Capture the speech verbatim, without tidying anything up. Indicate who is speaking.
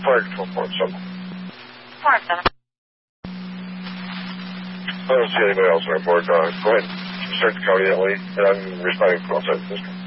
Speaker 1: Fire control point seven.
Speaker 2: Four seven.
Speaker 1: I don't see anybody else on our board. Uh, go ahead. Start the county that way, and I'm responding to all sides of this.